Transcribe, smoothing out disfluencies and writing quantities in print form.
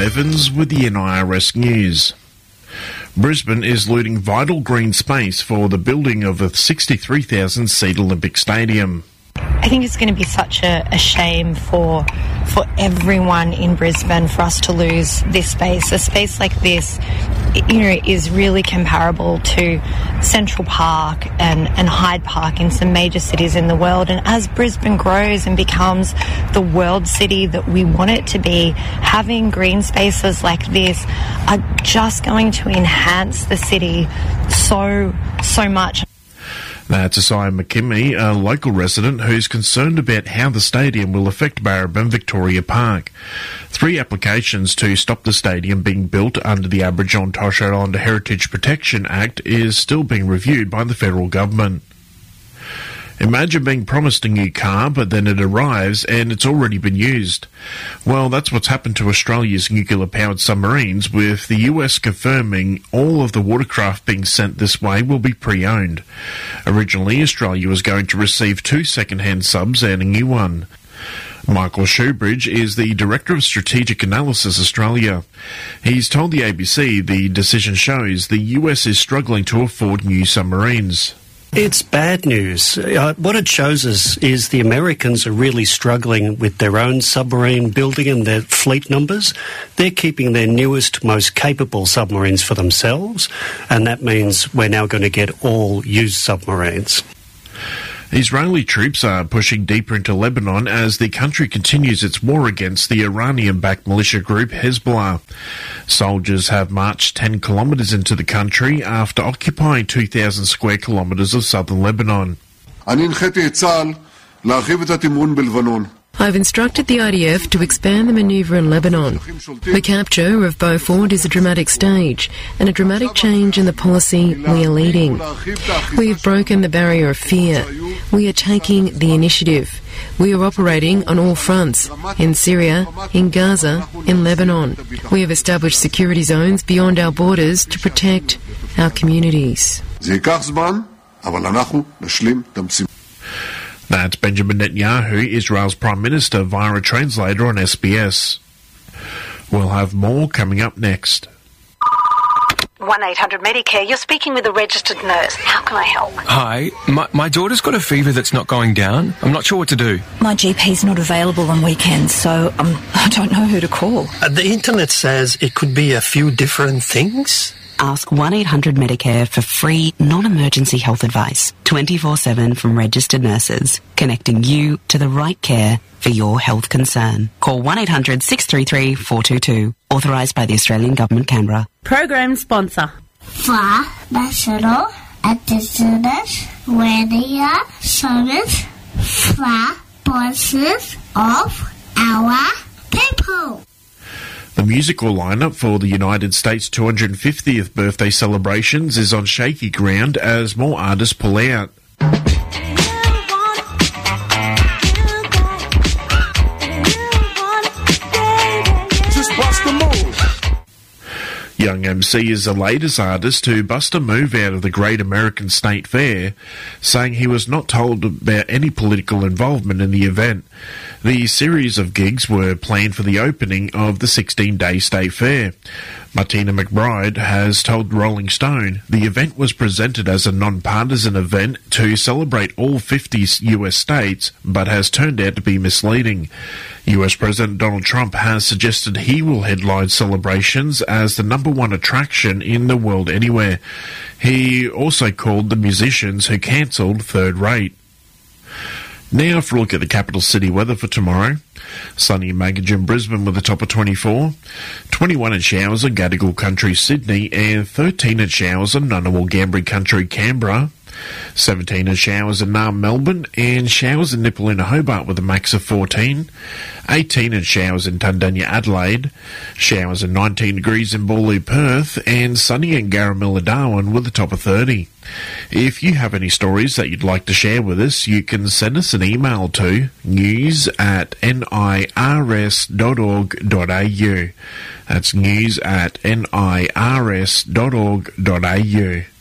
Evans with the NIRS News. Brisbane is looting vital green space for the building of a 63,000-seat Olympic stadium. I think it's going to be such a shame for everyone in Brisbane for us to lose this space. A space like this, is really comparable to Central Park and Hyde Park in some major cities in the world. And as Brisbane grows and becomes the world city that we want it to be, having green spaces like this are just going to enhance the city so much. That's Isaiah McKimmey, a local resident who's concerned about how the stadium will affect Barraba and Victoria Park. 3 applications to stop the stadium being built under the Aboriginal and Torres Strait Islander Heritage Protection Act is still being reviewed by the federal government. Imagine being promised a new car, but then it arrives and it's already been used. Well, that's what's happened to Australia's nuclear-powered submarines, with the US confirming all of the watercraft being sent this way will be pre-owned. Originally, Australia was going to receive 2 second-hand subs and a new one. Michael Shoebridge is the Director of Strategic Analysis Australia. He's told the ABC the decision shows the US is struggling to afford new submarines. It's bad news. What it shows us is the Americans are really struggling with their own submarine building and their fleet numbers. They're keeping their newest, most capable submarines for themselves, and that means we're now going to get all used submarines. Israeli troops are pushing deeper into Lebanon as the country continues its war against the Iranian-backed militia group Hezbollah. Soldiers have marched 10 kilometres into the country after occupying 2,000 square kilometres of southern Lebanon. I've instructed the IDF to expand the manoeuvre in Lebanon. The capture of Beaufort is a dramatic stage and a dramatic change in the policy we are leading. We have broken the barrier of fear. We are taking the initiative. We are operating on all fronts, in Syria, in Gaza, in Lebanon. We have established security zones beyond our borders to protect our communities. That's Benjamin Netanyahu, Israel's Prime Minister, via a translator on SBS. We'll have more coming up next. 1-800-MEDICARE, you're speaking with a registered nurse. How can I help? Hi, my daughter's got a fever that's not going down. I'm not sure what to do. My GP's not available on weekends, so I don't know who to call. The internet says it could be a few different things. Ask 1-800-MEDICARE for free, non-emergency health advice, 24/7 from registered nurses, connecting you to the right care for your health concern. Call 1-800-633-422, authorised by the Australian Government, Canberra. Program sponsor. For National Indigenous Radio Service for voices of our people. The musical lineup for the United States' 250th birthday celebrations is on shaky ground as more artists pull out. Young MC is the latest artist to bust a move out of the Great American State Fair, saying he was not told about any political involvement in the event. The series of gigs were planned for the opening of the 16-day State Fair. Martina McBride has told Rolling Stone the event was presented as a non-partisan event to celebrate all 50 US states, but has turned out to be misleading. US President Donald Trump has suggested he will headline celebrations as the #1 attraction in the world anywhere. He also called the musicians who cancelled third rate. Now for a look at the capital city weather for tomorrow. Sunny in Magogin, Brisbane with a top of 24. 21 in showers in Gadigal Country, Sydney, and 13 in showers in Ngunnawal Ngambri Country, Canberra. 17 in showers in Naarm, Melbourne, and showers in Nipaluna, Hobart with a max of 14. 18 in showers in Tundanya, Adelaide. Showers in 19 degrees in Boorloo, Perth, and sunny in Garamilla, Darwin with a top of 30. If you have any stories that you'd like to share with us, you can send us an email to news@nirs.org.au. That's news@nirs.org.au.